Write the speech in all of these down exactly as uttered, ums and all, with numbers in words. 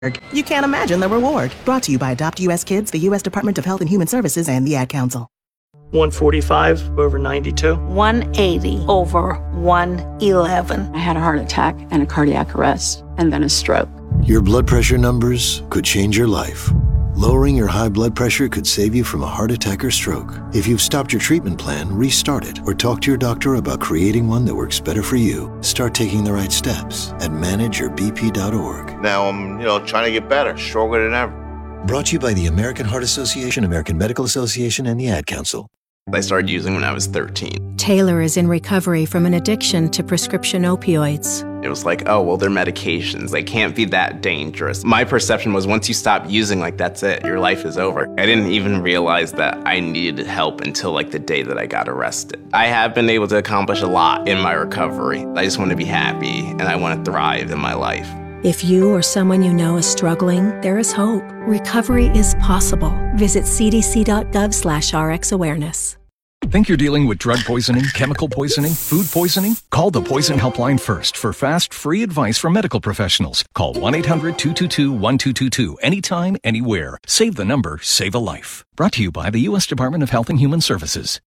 You can't imagine the reward. Brought to you by Adopt U S Kids, the U S Department of Health and Human Services, and the Ad Council. one forty-five over ninety-two. one eighty over one eleven. I had a heart attack and a cardiac arrest, and then a stroke. Your blood pressure numbers could change your life. Lowering your high blood pressure could save you from a heart attack or stroke. If you've stopped your treatment plan, restart it or talk to your doctor about creating one that works better for you. Start taking the right steps at manage your b p dot org. Now I'm, you know, trying to get better, stronger than ever. Brought to you by the American Heart Association, American Medical Association, and the Ad Council. I started using when I was thirteen. Taylor is in recovery from an addiction to prescription opioids. It was like, oh, well, they're medications. They can't be that dangerous. My perception was once you stop using, like, that's it. Your life is over. I didn't even realize that I needed help until, like, the day that I got arrested. I have been able to accomplish a lot in my recovery. I just want to be happy, and I want to thrive in my life. If you or someone you know is struggling, there is hope. Recovery is possible. Visit c d c dot gov slash r x awareness. Think you're dealing with drug poisoning, chemical poisoning, food poisoning? Call the Poison Helpline first for fast, free advice from medical professionals. Call one eight hundred two two two one two two two anytime, anywhere. Save the number, save a life. Brought to you by the U S Department of Health and Human Services.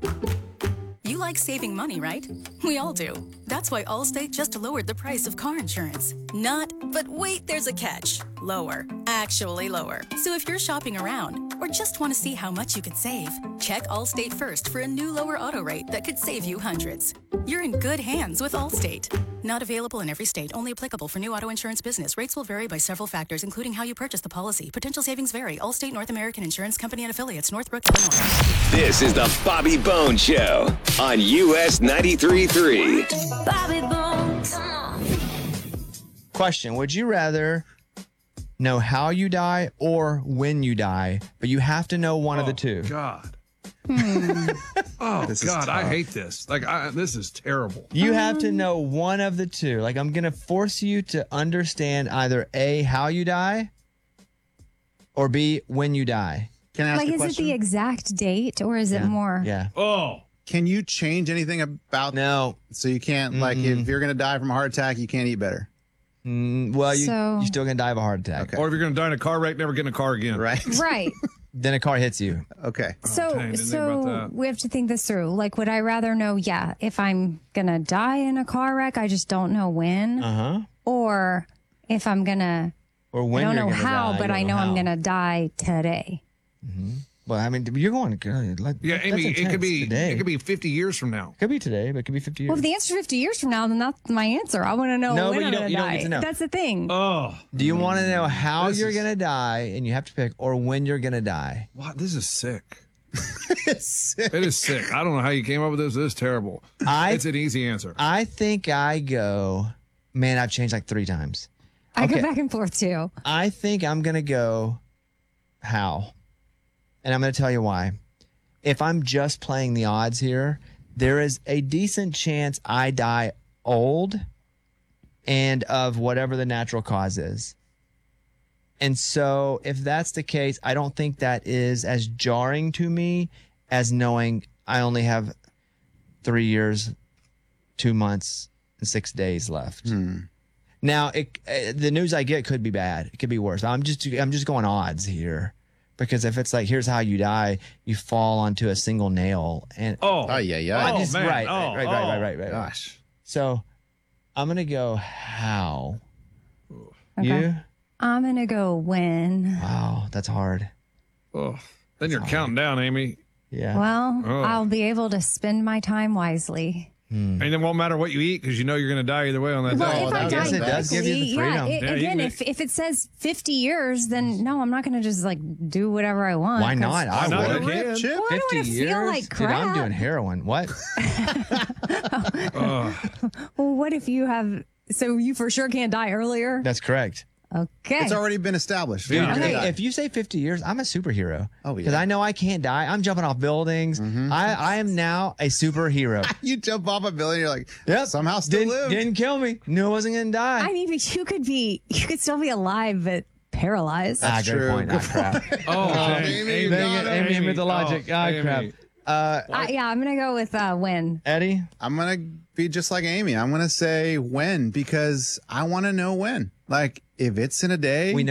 You like saving money, right? We all do. That's why Allstate just lowered the price of car insurance. Not, but wait, there's a catch. Lower. Actually lower. So if you're shopping around or just want to see how much you could save, check Allstate first for a new lower auto rate that could save you hundreds. You're in good hands with Allstate. Not available in every state. Only applicable for new auto insurance business. Rates will vary by several factors, including how you purchase the policy. Potential savings vary. Allstate North American Insurance Company and affiliates. Northbrook, Illinois. This is the Bobby Bones Show on U S ninety-three point three. Bobby Bones. Question: would you rather know how you die or when you die? But you have to know one oh, of the two. God. Hmm. Oh, This is God, I tough. hate this. Like, I, this is terrible. You have to know one of the two. Like, I'm going to force you to understand either A, how you die, or B, when you die. Can I ask Like, a is question? it the exact date or is it more? Yeah. Oh. Can you change anything about No. So you can't, like, if you're going to die from a heart attack, you can't eat better. Mm, well, you, So- you're still going to die of a heart attack. Or if you're going to die in a car wreck, never get in a car again. Right. Right. Then a car hits you. Okay. So, dang, didn't think about so that. we have to think this through. Like, would I rather know, yeah, if I'm going to die in a car wreck, I just don't know when, Uh-huh. or if I'm going to, Or when I don't you're know gonna how, die, but you I don't know I'm how. going to die today. Well, I mean, you're going good. Like, Yeah, that's Amy, it intense could be today. it could be fifty years from now. Could be today, but it could be fifty years. Well, if the answer's fifty years from now, then that's my answer. I want to know No, when but you I'm don't- going you to don't die. get to know. That's the thing. Oh, Do you want to know how This you're is- going to die, and you have to pick, or when you're going to die? wow, this is sick. It is sick. I don't know how you came up with this. This is terrible. I it's an easy answer. I think I go, man, I've changed like three times. I Okay. go back and forth too. I think I'm going to go how. And I'm going to tell you why. If I'm just playing the odds here, there is a decent chance I die old and of whatever the natural cause is. And so if that's the case, I don't think that is as jarring to me as knowing I only have three years, two months, and six days left. Now, it, uh, the news I get could be bad. It could be worse. I'm just I'm just going odds here, because if it's like, here's how you die, you fall onto a single nail, and Oh. Oh, yeah, yeah. I just, man. right, Oh, right, right, oh. right, right, right, right. Gosh. So I'm gonna go how. Okay. You? I'm going to go when. Wow, that's hard. Oh, then you're counting down, Amy, Yeah. Well, Oh. I'll be able to spend my time wisely. Hmm. and it won't matter what you eat because you know you're going to die either way on that Well, day. if I that die guess it does give you the quickly, yeah, freedom. it- Yeah, you again, can- if, if it says fifty years, then no, I'm not going to just like do whatever I want. Why 'cause- not? I not? would. You can. Chip. Well, I don't Fifty want to years. feel like Dude, crap. I'm doing heroin. What? Ugh. Well, what if you have? So you for sure can't die earlier. That's correct. Okay. It's already been established. Yeah. You're gonna Hey, die. if you say fifty years, I'm a superhero. Oh, yeah. Because I know I can't die. I'm jumping off buildings. I, I am now a superhero. you jump off a building, you're like, Yep. somehow still didn't, live. didn't kill me. Knew I wasn't going to die. I mean, but you could be, you could still be alive, but paralyzed. ah, That's good true. point. Ah, crap. Oh, dang. Amy, Amy, Dang it, Amy, Amy. with the logic. Oh, Ah, Amy. crap. Uh, Uh, yeah, I'm gonna go with uh, when. Eddie? I'm going to be just like Amy. I'm going to say when, because I want to know when. Like, if it's in a day, We